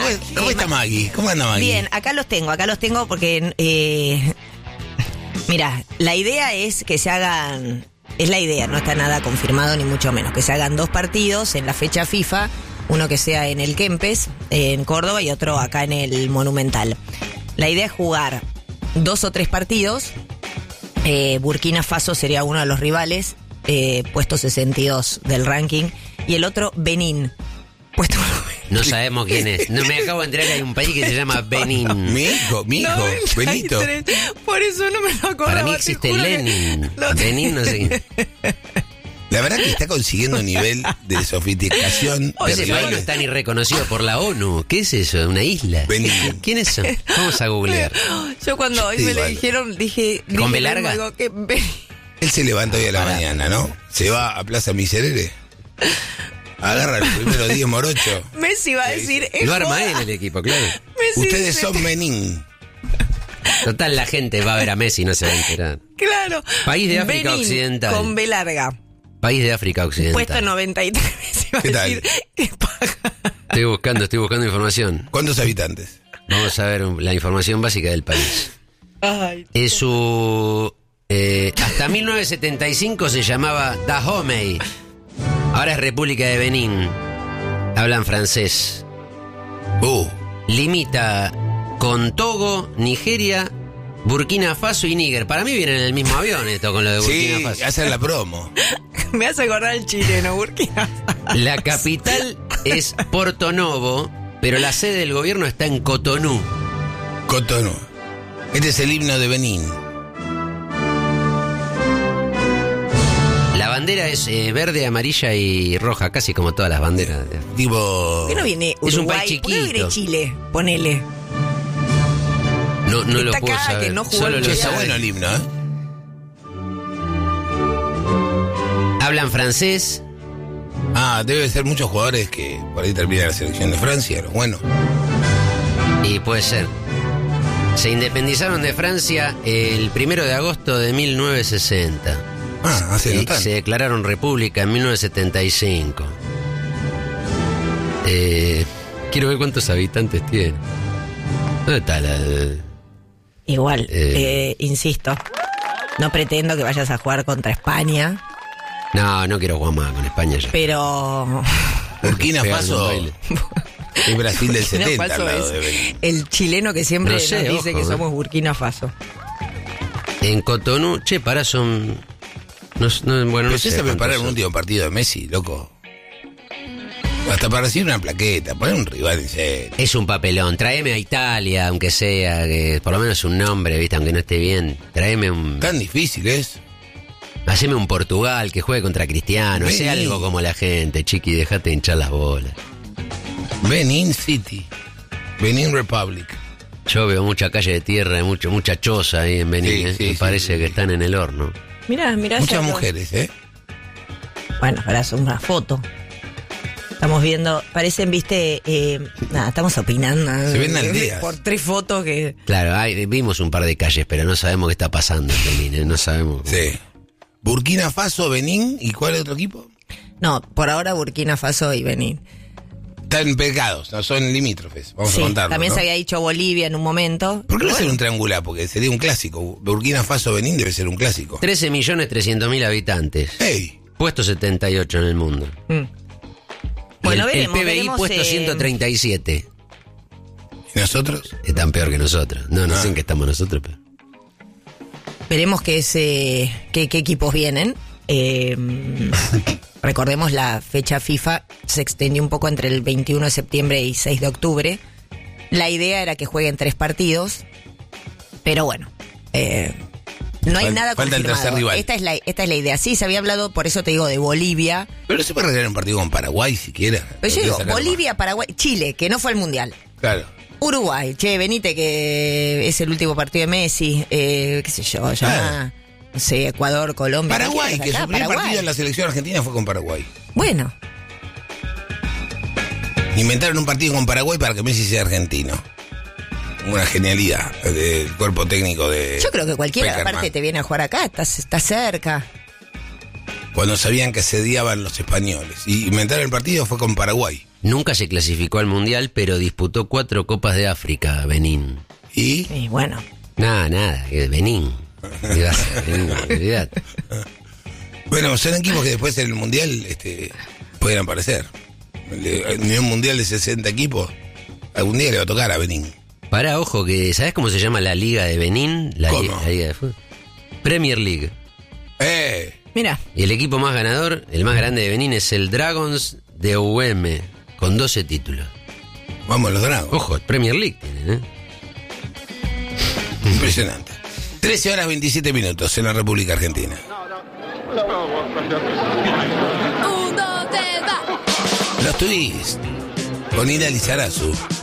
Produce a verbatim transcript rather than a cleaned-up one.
¿Cómo está Maggie? ¿Cómo anda Maggie? Bien, acá los tengo, acá los tengo porque... Eh, mira, la idea es que se hagan... Es la idea, no está nada confirmado ni mucho menos. Que se hagan dos partidos en la fecha FIFA. Uno que sea en el Kempes, en Córdoba, y otro acá en el Monumental. La idea es jugar dos o tres partidos. Eh, Burkina Faso sería uno de los rivales, eh, puesto sesenta y dos del ranking. Y el otro, Benín, puesto... No sabemos quién es. No me acabo de enterar que hay un país que se llama Benín. Mi hijo, mi hijo, Benito. Por eso no me lo acordaba. Para mí existe Lenin. Lo Benín, no sé. La verdad que está consiguiendo un nivel de sofisticación. Ese país no está ni reconocido por la ONU. ¿Qué es eso? ¿Una isla? Benín. ¿Quiénes son? Vamos a googlear. Yo cuando hoy me igual. le dijeron, dije... ¿Con dije B larga? algo que Benín. Él se levanta hoy a la Pará. mañana, ¿no? Se va a Plaza Miserere. Agarra el primero diez morocho. Messi va a decir... es Lo arma joda. él el equipo, claro. Messi Ustedes dice- son Benín. Total, la gente va a ver a Messi y no se va a enterar. Claro. País de África Benín, Occidental. Con B larga. País de África Occidental. Puesto noventa y tres. Messi va a ¿Qué tal? decir que paga. Estoy buscando, estoy buscando información. ¿Cuántos habitantes? Vamos a ver la información básica del país. Ay. Es su... eh, hasta mil novecientos setenta y cinco se llamaba Dahomey. Ahora es República de Benín. Hablan francés. Uh, Limita con Togo, Nigeria, Burkina Faso y Níger. Para mí vienen en el mismo avión esto con lo de Burkina sí, Faso. hacen la promo. Me hace acordar el chileno, Burkina. La capital es Porto Novo, pero la sede del gobierno está en Cotonú. Cotonú. Este es el himno de Benín. La bandera es eh, verde, amarilla y roja, casi como todas las banderas. Tipo... ¿Por qué no viene Es un Uruguay? país ¿Por qué no viene chiquito. Chile? Ponele. No, no lo Está puedo acá, saber. que no jugó Solo el lo Che, Mundial. está sabe. bueno el himno, ¿eh? Hablan francés. Ah, debe ser muchos jugadores que por ahí terminan la selección de Francia, lo bueno. Y puede ser. Se independizaron de Francia el primero de agosto de mil novecientos sesenta. Ah, hace no Y tanto. se declararon república en mil novecientos setenta y cinco. Eh, quiero ver cuántos habitantes tiene. ¿Dónde está la...? Igual, Eh. eh, insisto. No pretendo que vayas a jugar contra España, No, no quiero jugar más con España ya. pero... Burkina Pegan un Faso baile. es Brasil del Burkina setenta Faso al lado es de Benín. el chileno que siempre No sé, nos dice ojo, que eh. somos Burkina Faso. En Cotonú, che, pará, son... No, no, bueno, no sé Empecé a preparar cuántos un son. último partido de Messi, loco. Hasta para recibir una plaqueta, poner un rival en serio. Es un papelón. Tráeme a Italia, aunque sea, que por lo menos un nombre, ¿viste? Aunque no esté bien. Tráeme un... Tan difícil es. Haceme un Portugal que juegue contra Cristiano. Vení. Hacé algo como la gente, chiqui, dejate hinchar las bolas. Benin City. Benin Republic. Yo veo mucha calle de tierra, mucho, mucha choza ahí en Benín. Sí, ¿eh? sí, Me sí, parece sí, que sí. están en el horno. Mirá, mirá. Muchas ya lo- mujeres, ¿eh? Bueno, ahora es una foto. Estamos viendo, parecen, viste, eh, nada, estamos opinando. Se ven aldeas. Por tres fotos que... Claro, hay- vimos un par de calles, pero no sabemos qué está pasando en Benín, ¿eh? No sabemos. Sí. Burkina Faso, Benín, ¿y cuál es otro equipo? No, por ahora Burkina Faso y Benín. Están pegados, no son limítrofes. Vamos Sí, a contarlo. también ¿no? se había dicho Bolivia en un momento. ¿Por qué no Bueno, hacer un triangular? Porque sería un clásico. Burkina Faso, Benín debe ser un clásico. trece millones trescientos mil habitantes. ¡Ey! Puesto setenta y ocho en el mundo. mm. Bueno, Y el, veremos, el P B I veremos, puesto eh, ciento treinta y siete. ¿Y nosotros? Están peor que nosotros. No, no Ah. sé en qué estamos nosotros, pero... Veremos qué, es, eh, qué, qué equipos vienen. Eh, recordemos la fecha FIFA se extendió un poco entre el veintiuno de septiembre y seis de octubre. La idea era que jueguen tres partidos, pero bueno, eh, no hay Fal- nada falta el confirmado. tercer rival. Esta es la esta es la idea. Sí, se había hablado, por eso te digo, de Bolivia. Pero se puede arreglar un partido con Paraguay siquiera. Pero yo Lo digo, sacar Bolivia, Paraguay, Chile, que no fue al Mundial. más. Claro. Uruguay, che, venite que es el último partido de Messi, eh, qué sé yo, ya, no sé, Ecuador, Colombia. Paraguay, cualquiera que acá, su primer Paraguay. partido en la selección argentina fue con Paraguay. Bueno, Inventaron un partido con Paraguay para que Messi sea argentino. Una genialidad del cuerpo técnico de yo creo que cualquiera Peckerman. aparte te viene a jugar acá, estás, estás cerca. Cuando sabían que asediaban los españoles. Y inventaron el partido fue con Paraguay. Nunca se clasificó al Mundial, pero disputó cuatro Copas de África, Benín. ¿Y? Y bueno. Nada, nada, que Benín. ¿Qué va a ser? Benín, olvidate. Bueno, son equipos que después en el Mundial este, pueden aparecer. En un Mundial de sesenta equipos, algún día le va a tocar a Benín. Pará, ojo, que ¿sabés cómo se llama la Liga de Benín? La, ¿Cómo? li- la Liga de Fútbol. Premier League. ¡Eh! Mira. Y el equipo más ganador, el más grande de Benín, es el Dragons de U M, con doce títulos. Vamos los Dragos. Ojo, Premier League tienen, ¿eh? Impresionante. trece horas veintisiete minutos en la República Argentina. Un, dos, tres, va. Los Twist con Ida Lizarazu.